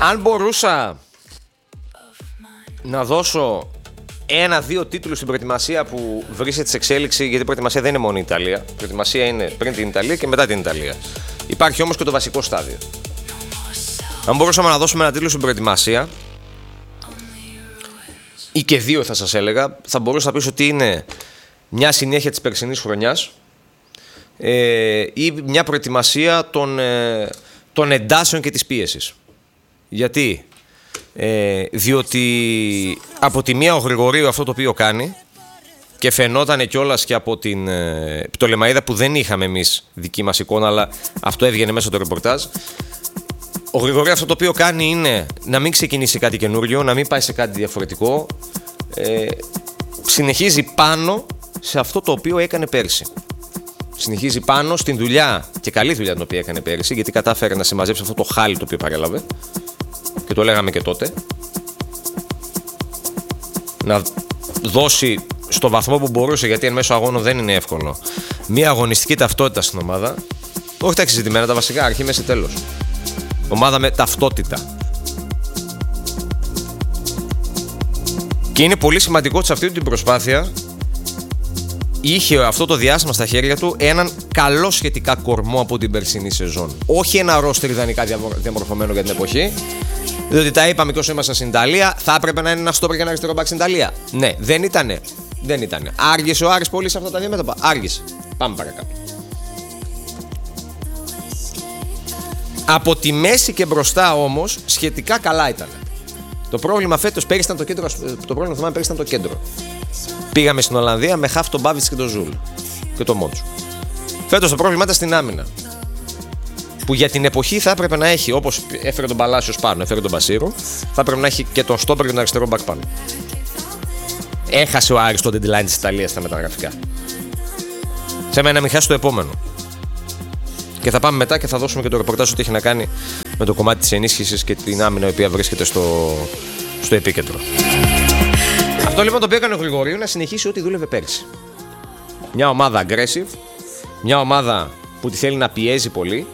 Αν μπορούσα να δώσω 1-2 τίτλους στην προετοιμασία που βρίσκεται σε εξέλιξη, γιατί η προετοιμασία δεν είναι μόνο η Ιταλία. Η προετοιμασία είναι πριν την Ιταλία και μετά την Ιταλία. Υπάρχει όμως και το βασικό στάδιο. Αν μπορούσαμε να δώσουμε ένα τίτλο στην προετοιμασία, ή και 2 θα σας έλεγα, θα μπορούσα να πεις ότι είναι μια συνέχεια της περσινής χρονιάς ή μια προετοιμασία των εντάσεων και της πίεσης. Γιατί? Διότι από τη μία ο Γρηγορίου αυτό το οποίο κάνει, και φαινόταν κιόλας και από την Πτολεμαΐδα που δεν είχαμε εμείς δική μας εικόνα, αλλά αυτό έβγαινε μέσα στο ρεπορτάζ. Ο Γρηγορίου αυτό το οποίο κάνει είναι να μην ξεκινήσει κάτι καινούριο, να μην πάει σε κάτι διαφορετικό. Συνεχίζει πάνω σε αυτό το οποίο έκανε πέρσι. Συνεχίζει πάνω στην δουλειά, και καλή δουλειά την οποία έκανε πέρσι, γιατί κατάφερε να συμμαζέψει αυτό το χάλι το οποίο παρέλαβε. Και το λέγαμε και τότε. Να δώσει στο βαθμό που μπορούσε, γιατί εν μέσω αγώνων δεν είναι εύκολο, μια αγωνιστική ταυτότητα στην ομάδα. Όχι τα εξειδικευμένα, τα βασικά, αρχή, μέση, τέλος. Ομάδα με ταυτότητα. Και είναι πολύ σημαντικό ότι σε αυτή την προσπάθεια είχε αυτό το διάστημα στα χέρια του έναν καλό σχετικά κορμό από την περσινή σεζόν. Όχι ένα ρόστερ ιδανικά διαμορφωμένο για την εποχή. Διότι τα είπαμε και όσο ήμασταν στην Ιταλία, θα έπρεπε να είναι ένα στόπερ και ένα αριστερό μπακ στην Ιταλία. Ναι, δεν ήτανε. Δεν ήτανε. Άργησε ο Άρης πολύ σε αυτά τα δύο μέτωπα. Άργησε. Πάμε παρακάτω. Από τη μέση και μπροστά όμως σχετικά καλά ήταν. Το πρόβλημα φέτος πέρυσι ήταν το κέντρο. Το πρόβλημα θυμάμαι πέρυσι ήταν το κέντρο. Πήγαμε στην Ολλανδία με χαφ τον Μπάβιτς και τον Ζουλ και τον Μότσου. Φέτος το πρόβλημα ήταν στην άμυνα. Που για την εποχή θα έπρεπε να έχει, όπως έφερε τον Παλάσιος πάνω, έφερε τον Μπασίρο, θα έπρεπε να έχει και τον στόπερ και τον αριστερό μπακ πάνω. Έχασε ο Άρης το deadline της Ιταλίας στα μεταγραφικά. Σε μένα να μην χάσει το επόμενο. Και θα πάμε μετά και θα δώσουμε και το ρεπορτάζ ότι έχει να κάνει με το κομμάτι της ενίσχυσης και την άμυνα η οποία βρίσκεται στο επίκεντρο. Αυτό λοιπόν το οποίο έκανε ο Γρηγορίου να συνεχίσει ό,τι δούλευε πέρυσι. Μια ομάδα aggressive, μια ομάδα που τη θέλει να πιέζει πολύ.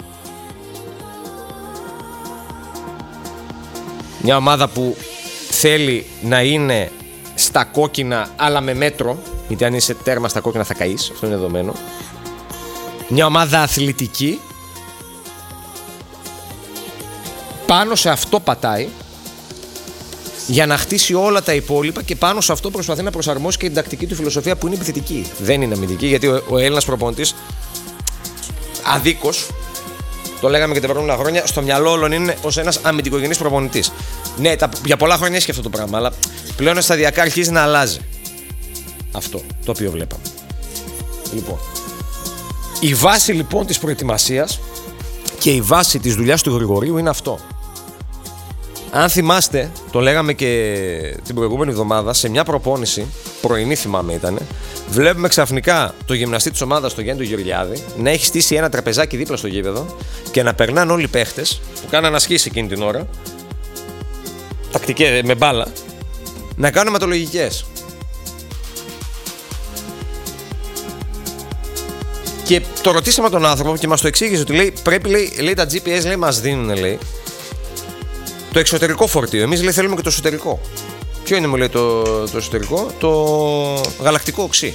Μια ομάδα που θέλει να είναι στα κόκκινα αλλά με μέτρο, γιατί αν είσαι τέρμα στα κόκκινα θα καείς, αυτό είναι δεδομένο. Μια ομάδα αθλητική, πάνω σε αυτό πατάει για να χτίσει όλα τα υπόλοιπα και πάνω σε αυτό προσπαθεί να προσαρμόσει και την τακτική του φιλοσοφία που είναι επιθετική. Δεν είναι αμυντική, γιατί ο Έλληνας προπονητής αδίκως, το λέγαμε και τα προηγούμενα χρόνια, στο μυαλό όλων είναι ως ένας αμυντικογενής προπονητής. Ναι, για πολλά χρόνια έχει αυτό το πράγμα, αλλά πλέον σταδιακά αρχίζει να αλλάζει αυτό το οποίο βλέπαμε. Λοιπόν, η βάση λοιπόν της προετοιμασίας και η βάση της δουλειάς του Γρηγορίου είναι αυτό. Αν θυμάστε, το λέγαμε και την προηγούμενη εβδομάδα, σε μια προπόνηση, πρωινή θυμάμαι ήτανε, βλέπουμε ξαφνικά το γυμναστή της ομάδας, τον Γιάννη του Γεωργιάδη, να έχει στήσει ένα τραπεζάκι δίπλα στο γήπεδο και να περνάνε όλοι οι παίχτες που κάναν ασκήσεις εκείνη την ώρα, τακτικές, με μπάλα, να κάνουν αιματολογικές. Και το ρωτήσαμε τον άνθρωπο και μας το εξήγησε ότι λέει, πρέπει, λέει τα GPS λέει, μας δίνουν, λέει, το εξωτερικό φορτίο. Εμείς λέει θέλουμε και το εσωτερικό. Ποιο είναι, μου λέει, το εσωτερικό? Το γαλακτικό οξύ.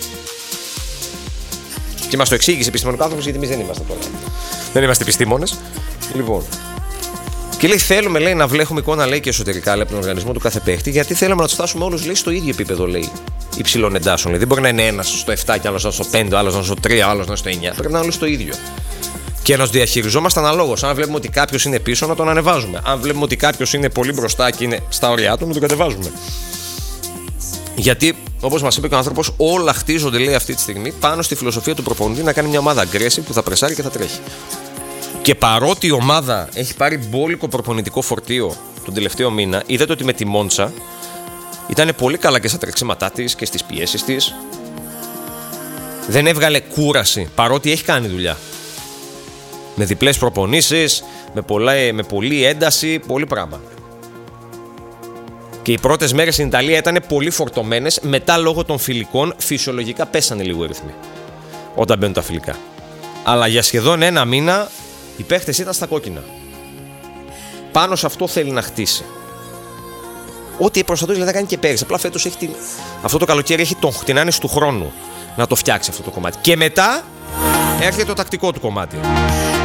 Και μας το εξήγησε επιστημονικό άνθρωπος, γιατί εμείς δεν είμαστε τώρα. Δεν είμαστε επιστήμονες. Λοιπόν. Και λέει θέλουμε, λέει, να βλέπουμε εικόνα, λέει, και εσωτερικά, λέει, από τον οργανισμό του κάθε παίχτη, γιατί θέλουμε να τους φτάσουμε όλους, λέει, στο ίδιο επίπεδο, λέει, υψηλών εντάσεων. Λέει. Δεν μπορεί να είναι ένας στο 7 και άλλος στο 5, άλλος στο 3, άλλος στο 9. Πρέπει να είναι όλοι στο ίδιο. Και να τους διαχειριζόμαστε αναλόγως. Αν βλέπουμε ότι κάποιος είναι πίσω, να τον ανεβάζουμε. Αν βλέπουμε ότι κάποιος είναι πολύ μπροστά και είναι στα ωριά του, να τον κατεβάζουμε. Γιατί, όπως μας είπε και ο άνθρωπος, όλα χτίζονται, λέει, αυτή τη στιγμή πάνω στη φιλοσοφία του προπονητή να κάνει μια ομάδα aggressive που θα πρεσάρει και θα τρέχει. Και παρότι η ομάδα έχει πάρει μπόλικο προπονητικό φορτίο τον τελευταίο μήνα, είδατε ότι με τη Μόντσα ήταν πολύ καλά και στα τρεξίματά της και στις πιέσεις της. Δεν έβγαλε κούραση, παρότι έχει κάνει δουλειά. Με διπλές προπονήσεις, με πολλή ένταση, πολύ πράγμα. Και οι πρώτες μέρες στην Ιταλία ήταν πολύ φορτωμένες. Μετά, λόγω των φιλικών, φυσιολογικά πέσανε λίγο οι ρυθμοί όταν μπαίνουν τα φιλικά. Αλλά για σχεδόν ένα μήνα οι παίχτες ήταν στα κόκκινα. πάνω σε αυτό θέλει να χτίσει. Ό,τι προς αυτό δηλαδή θα κάνει και πέρυσι. Απλά φέτος αυτό το καλοκαίρι έχει την άνεση του χρόνου να το φτιάξει αυτό το κομμάτι. Και μετά έρχεται το τακτικό του κομμάτι.